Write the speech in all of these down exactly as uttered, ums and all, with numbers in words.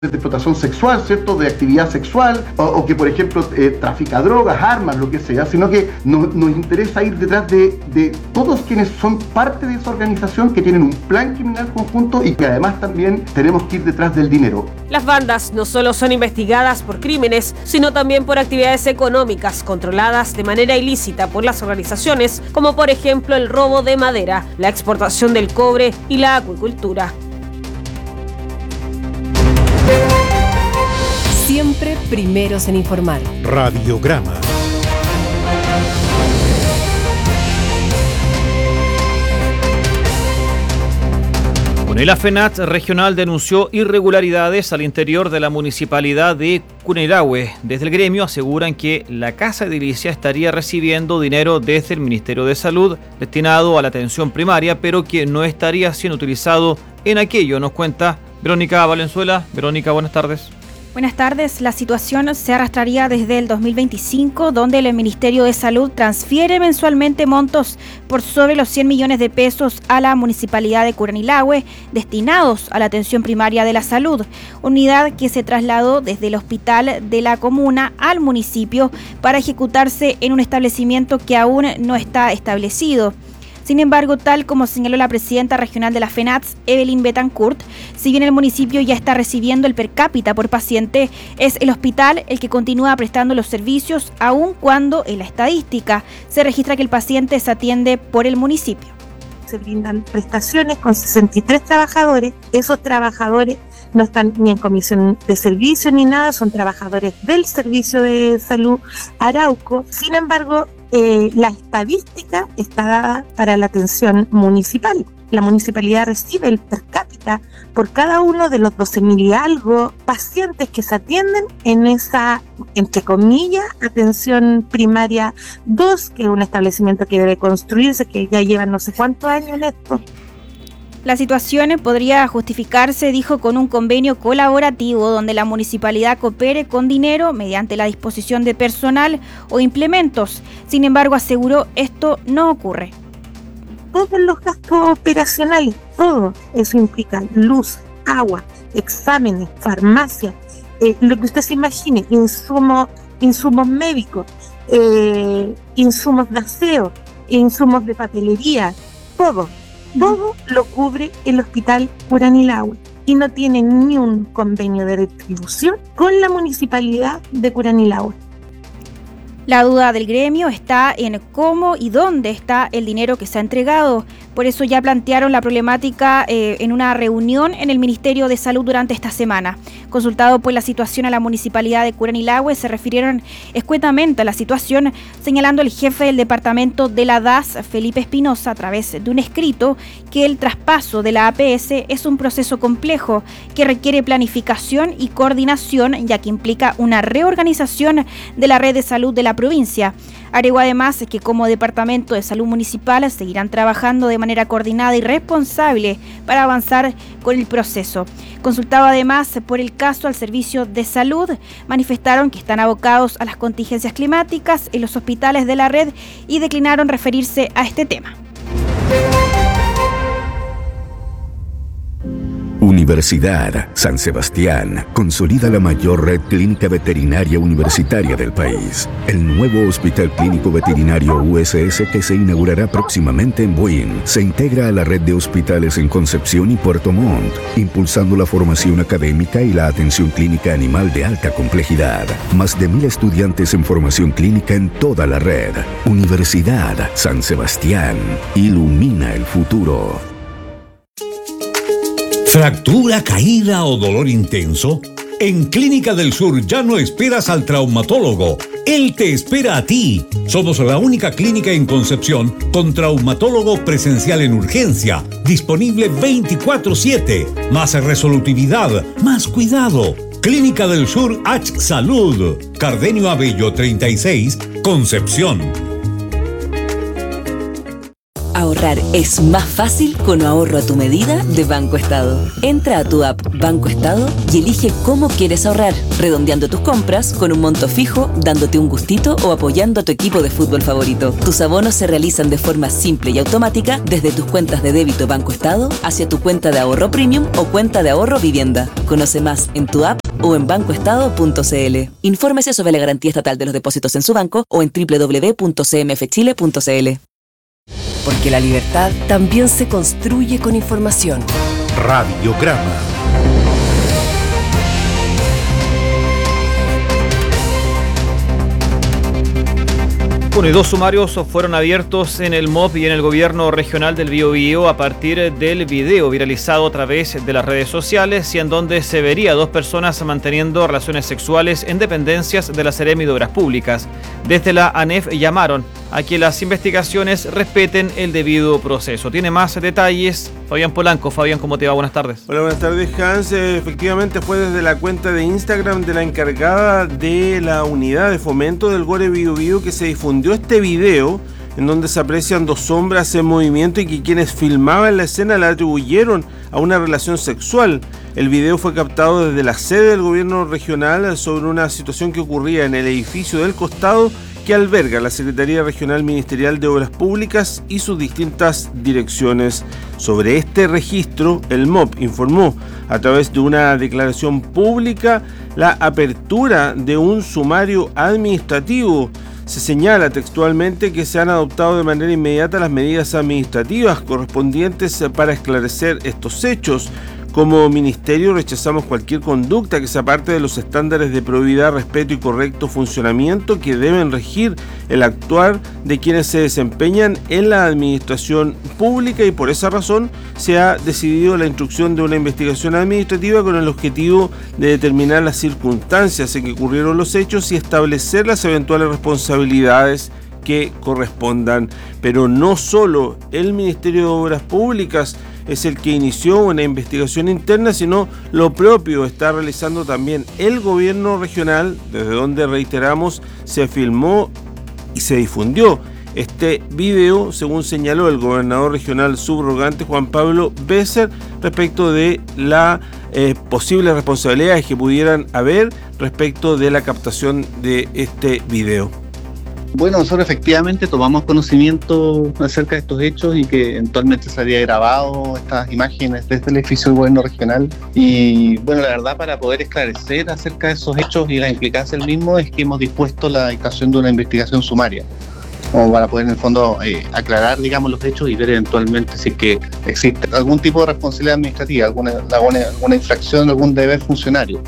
de explotación sexual, ¿cierto?, de actividad sexual, o, o que, por ejemplo, eh, trafica drogas, armas, lo que sea, sino que no, nos interesa ir detrás de, de todos quienes son parte de esa organización, que tienen un plan criminal conjunto y que además también tenemos que ir detrás del dinero. Las bandas no solo son investigadas por crímenes, sino también por actividades económicas controladas de manera ilícita por las organizaciones, como por ejemplo el robo de madera, la exportación del cobre y la acuicultura. Siempre primeros en informar. Radiograma. La FENATS regional denunció irregularidades al interior de la municipalidad de Curanilahue. Desde el gremio aseguran que la Casa Edilicia estaría recibiendo dinero desde el Ministerio de Salud destinado a la atención primaria, pero que no estaría siendo utilizado en aquello, nos cuenta Verónica Valenzuela. Verónica, buenas tardes. Buenas tardes. La situación se arrastraría desde el dos mil veinticinco, donde el Ministerio de Salud transfiere mensualmente montos por sobre los cien millones de pesos a la Municipalidad de Curanilahue destinados a la atención primaria de la salud, unidad que se trasladó desde el hospital de la comuna al municipio para ejecutarse en un establecimiento que aún no está establecido. Sin embargo, tal como señaló la presidenta regional de la FENATS, Evelyn Betancourt, si bien el municipio ya está recibiendo el per cápita por paciente, es el hospital el que continúa prestando los servicios, aun cuando en la estadística se registra que el paciente se atiende por el municipio. Se brindan prestaciones con sesenta y tres trabajadores. Esos trabajadores no están ni en comisión de servicio ni nada, son trabajadores del Servicio de Salud Arauco. Sin embargo, eh, la estadística está dada para la atención municipal. La municipalidad recibe el per cápita por cada uno de los doce mil y algo pacientes que se atienden en esa, entre comillas, atención primaria dos, que es un establecimiento que debe construirse, que ya lleva no sé cuántos años en esto. La situación podría justificarse, dijo, con un convenio colaborativo donde la municipalidad coopere con dinero mediante la disposición de personal o implementos. Sin embargo, aseguró, esto no ocurre. Todos los gastos operacionales, todo eso implica luz, agua, exámenes, farmacia, eh, lo que usted se imagine, insumos, insumos médicos, eh, insumos de aseo, insumos de papelería, todo. Todo lo cubre el Hospital Curanilahue y no tiene ni un convenio de distribución con la Municipalidad de Curanilahue. La duda del gremio está en cómo y dónde está el dinero que se ha entregado. Por eso ya plantearon la problemática eh, en una reunión en el Ministerio de Salud durante esta semana. Consultado por la situación a la Municipalidad de Curanilahue, se refirieron escuetamente a la situación, señalando el jefe del departamento de la D A S, Felipe Espinosa, a través de un escrito, que el traspaso de la A P S es un proceso complejo que requiere planificación y coordinación, ya que implica una reorganización de la red de salud de la provincia. Agregó además que como Departamento de Salud Municipal seguirán trabajando de manera coordinada y responsable para avanzar con el proceso. Consultado además por el caso al Servicio de Salud, manifestaron que están abocados a las contingencias climáticas en los hospitales de la red y declinaron referirse a este tema. Universidad San Sebastián consolida la mayor red clínica veterinaria universitaria del país. El nuevo Hospital Clínico Veterinario U S S, que se inaugurará próximamente en Buin, se integra a la red de hospitales en Concepción y Puerto Montt, impulsando la formación académica y la atención clínica animal de alta complejidad. Más de mil estudiantes en formación clínica en toda la red. Universidad San Sebastián ilumina el futuro. ¿Fractura, caída o dolor intenso? En Clínica del Sur ya no esperas al traumatólogo. Él te espera a ti. Somos la única clínica en Concepción con traumatólogo presencial en urgencia, disponible veinticuatro siete. Más resolutividad, más cuidado. Clínica del Sur H Salud. Cardenio Abello treinta y seis, Concepción. Ahorrar es más fácil con ahorro a tu medida de Banco Estado. Entra a tu app Banco Estado y elige cómo quieres ahorrar, redondeando tus compras con un monto fijo, dándote un gustito o apoyando a tu equipo de fútbol favorito. Tus abonos se realizan de forma simple y automática desde tus cuentas de débito Banco Estado hacia tu cuenta de ahorro premium o cuenta de ahorro vivienda. Conoce más en tu app o en bancoestado punto c l. Infórmese sobre la garantía estatal de los depósitos en su banco o en doble u doble u doble u punto c m f chile punto c l. Porque la libertad también se construye con información. Radiograma. Bueno, y dos sumarios fueron abiertos en el M O P y en el gobierno regional del Biobío a partir del video viralizado a través de las redes sociales y en donde se vería a dos personas manteniendo relaciones sexuales en dependencias de la Seremi de Obras Públicas. Desde la ANEF llamaron a que las investigaciones respeten el debido proceso. Tiene más detalles Fabián Polanco. Fabián, ¿cómo te va? Buenas tardes. Hola, buenas tardes, Hans. Efectivamente fue desde la cuenta de Instagram de la encargada de la unidad de fomento del Gore Biobío que se difundió este video en donde se aprecian dos sombras en movimiento y que quienes filmaban la escena la atribuyeron a una relación sexual. El video fue captado desde la sede del gobierno regional sobre una situación que ocurría en el edificio del costado que alberga la Secretaría Regional Ministerial de Obras Públicas y sus distintas direcciones. Sobre este registro, el M O P informó a través de una declaración pública la apertura de un sumario administrativo. Se señala textualmente que se han adoptado de manera inmediata las medidas administrativas correspondientes para esclarecer estos hechos. Como ministerio rechazamos cualquier conducta que se aparte de los estándares de probidad, respeto y correcto funcionamiento que deben regir el actuar de quienes se desempeñan en la administración pública y por esa razón se ha decidido la instrucción de una investigación administrativa con el objetivo de determinar las circunstancias en que ocurrieron los hechos y establecer las eventuales responsabilidades que correspondan. Pero no solo el Ministerio de Obras Públicas es el que inició una investigación interna, sino lo propio está realizando también el gobierno regional, desde donde, reiteramos, se filmó y se difundió este video, según señaló el gobernador regional subrogante Juan Pablo Bécer, respecto de las eh, posibles responsabilidades que pudieran haber respecto de la captación de este video. Bueno, nosotros efectivamente tomamos conocimiento acerca de estos hechos y que eventualmente se había grabado estas imágenes desde el edificio del gobierno regional. Y bueno, la verdad, para poder esclarecer acerca de esos hechos y la implicancia del mismo, es que hemos dispuesto la dictación de una investigación sumaria, como para poder en el fondo eh, aclarar, digamos, los hechos y ver eventualmente si es que existe algún tipo de responsabilidad administrativa, alguna, alguna, alguna infracción, algún deber funcionario.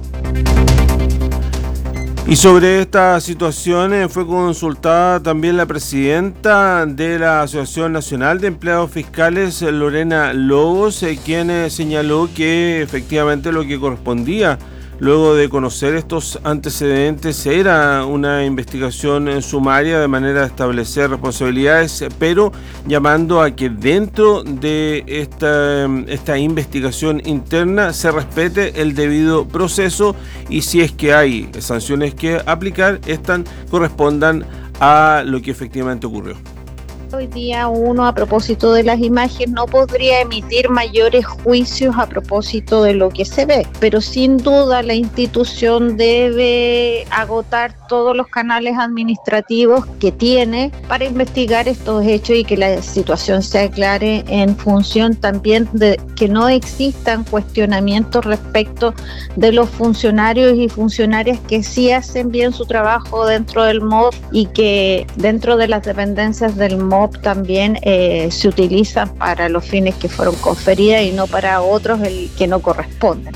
Y sobre esta situación eh, fue consultada también la presidenta de la Asociación Nacional de Empleados Fiscales, Lorena Lobos, eh, quien eh, señaló que efectivamente lo que correspondía luego de conocer estos antecedentes era una investigación sumaria de manera de establecer responsabilidades, pero llamando a que dentro de esta, esta investigación interna se respete el debido proceso y si es que hay sanciones que aplicar, estas correspondan a lo que efectivamente ocurrió. Hoy día uno, a propósito de las imágenes, no podría emitir mayores juicios a propósito de lo que se ve, pero sin duda la institución debe agotar todos los canales administrativos que tiene para investigar estos hechos y que la situación se aclare en función también de que no existan cuestionamientos respecto de los funcionarios y funcionarias que sí hacen bien su trabajo dentro del M O P y que dentro de las dependencias del M O P también eh, se utilizan para los fines que fueron conferidas y no para otros el que no corresponden.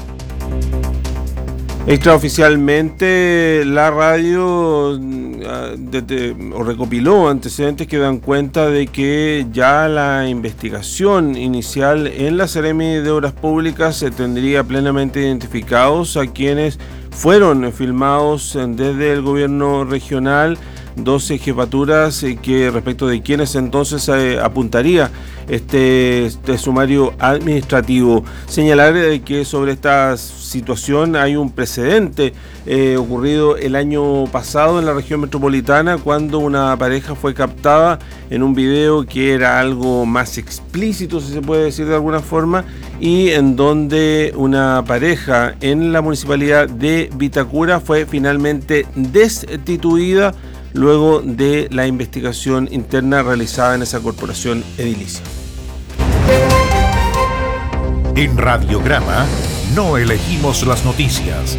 Extraoficialmente, la radio de, de, o recopiló antecedentes que dan cuenta de que ya la investigación inicial en la Seremi de Obras Públicas se tendría plenamente identificados a quienes fueron filmados desde el gobierno regional doce jefaturas eh, que respecto de quienes entonces eh, apuntaría este, este sumario administrativo. Señalar eh, que sobre esta situación hay un precedente eh, ocurrido el año pasado en la región metropolitana, cuando una pareja fue captada en un video que era algo más explícito, si se puede decir de alguna forma, y en donde una pareja en la municipalidad de Vitacura fue finalmente destituida luego de la investigación interna realizada en esa corporación edilicia. En Radiograma no elegimos las noticias,